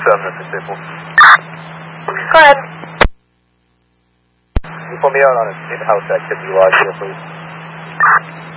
Memphis Airport. Go ahead. Can you put me out on an in-house activity log here, please?